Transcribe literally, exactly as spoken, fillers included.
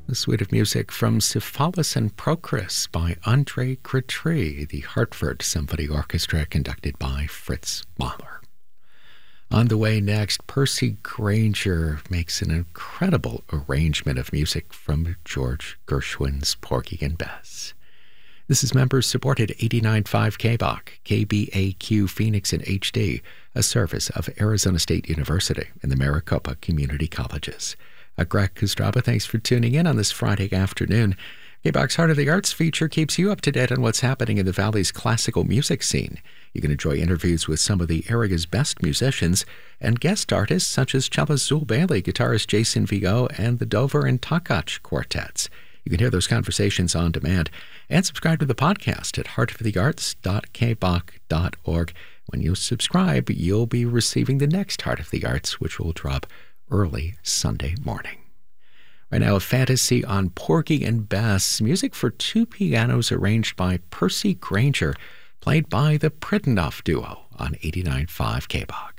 A suite of music from Cephalus and Procris by André Gratry, the Hartford Symphony Orchestra conducted by Fritz Mahler. On the way next, Percy Grainger makes an incredible arrangement of music from George Gershwin's Porgy and Bess. This is members-supported eighty-nine point five K B O C, K B A Q Phoenix in H D, a service of Arizona State University and the Maricopa Community Colleges. Uh, Greg Kostraba, thanks for tuning in on this Friday afternoon. K B O C's Heart of the Arts feature keeps you up to date on what's happening in the Valley's classical music scene. You can enjoy interviews with some of the area's best musicians and guest artists such as cellist Zul Bailey, guitarist Jason Vigo, and the Dover and Takach quartets. You can hear those conversations on demand and subscribe to the podcast at heart of the arts dot k b o c dot org. When you subscribe, you'll be receiving the next Heart of the Arts, which will drop early Sunday morning. Right now, a fantasy on Porgy and Bess, music for two pianos arranged by Percy Grainger, played by the Pridenoff Duo on eighty-nine point five K B O C.